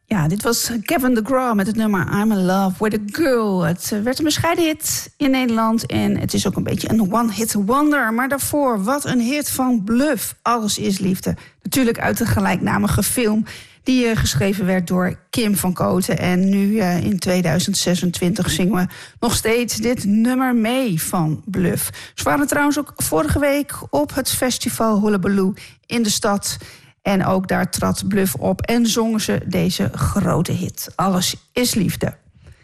Ja, dit was Kevin DeGraw met het nummer I'm in Love with a Girl. Het werd een bescheiden hit in Nederland en het is ook een beetje een one-hit wonder. Maar daarvoor, wat een hit van Bluff, Alles is Liefde. Natuurlijk uit de gelijknamige film die geschreven werd door Kim van Kooten. En nu in 2026 zingen we nog steeds dit nummer mee van Bluff. Ze waren trouwens ook vorige week op het festival Hullabaloo in de stad. En ook daar trad Bluff op en zongen ze deze grote hit. Alles is Liefde.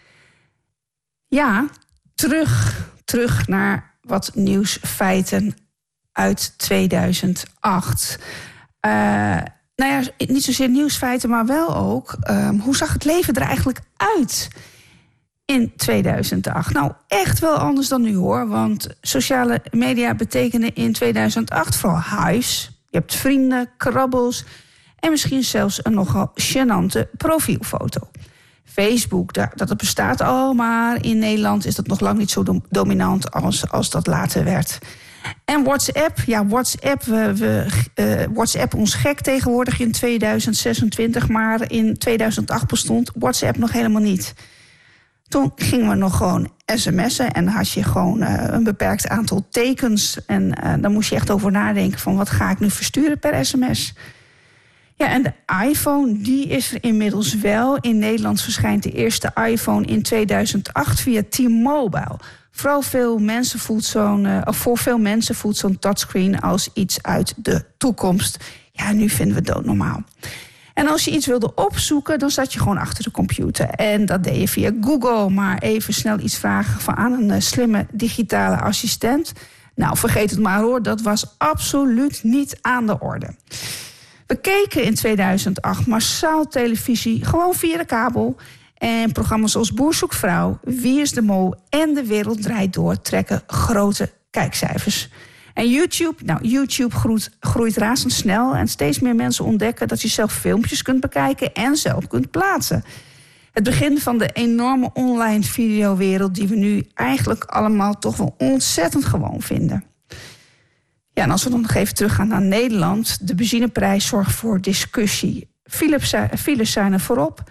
Ja, terug naar wat nieuwsfeiten uit 2008. Niet zozeer nieuwsfeiten, maar wel ook hoe zag het leven er eigenlijk uit in 2008? Nou, echt wel anders dan nu hoor. Want sociale media betekenen in 2008 vooral hives. Je hebt vrienden, krabbels en misschien zelfs een nogal gênante profielfoto. Facebook, dat bestaat al, maar in Nederland is dat nog lang niet zo dominant als dat later werd. En WhatsApp, WhatsApp ons gek tegenwoordig in 2026, maar in 2008 bestond WhatsApp nog helemaal niet. Toen gingen we nog gewoon sms'en en had je gewoon een beperkt aantal tekens. En dan moest je echt over nadenken van wat ga ik nu versturen per sms. Ja, en de iPhone, die is er inmiddels wel. In Nederland verschijnt de eerste iPhone in 2008 via T-Mobile. Voor veel mensen voelt zo'n touchscreen als iets uit de toekomst. Ja, nu vinden we het doodnormaal. En als je iets wilde opzoeken, dan zat je gewoon achter de computer. En dat deed je via Google, maar even snel iets vragen aan een slimme digitale assistent. Nou, vergeet het maar hoor, dat was absoluut niet aan de orde. We keken in 2008 massaal televisie, gewoon via de kabel. En programma's als Boer zoekt vrouw, Wie is de Mol en De Wereld Draait Door trekken grote kijkcijfers. En YouTube groeit razendsnel en steeds meer mensen ontdekken dat je zelf filmpjes kunt bekijken en zelf kunt plaatsen. Het begin van de enorme online videowereld die we nu eigenlijk allemaal toch wel ontzettend gewoon vinden. Ja, en als we dan nog even teruggaan naar Nederland, de benzineprijs zorgt voor discussie. Files zijn er voorop.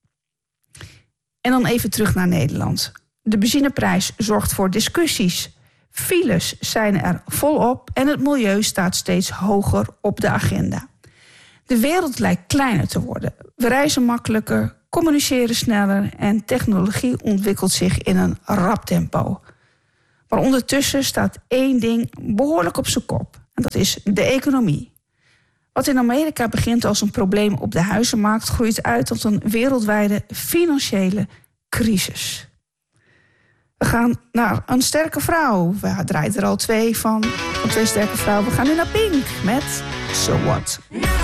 En dan even terug naar Nederland. De benzineprijs zorgt voor discussies. Files zijn er volop en het milieu staat steeds hoger op de agenda. De wereld lijkt kleiner te worden. We reizen makkelijker, communiceren sneller en technologie ontwikkelt zich in een rap tempo. Maar ondertussen staat één ding behoorlijk op zijn kop. En dat is de economie. Wat in Amerika begint als een probleem op de huizenmarkt groeit uit tot een wereldwijde financiële crisis. We gaan naar een sterke vrouw. We draaien er al twee van. Twee sterke vrouwen. We gaan nu naar Pink met So What.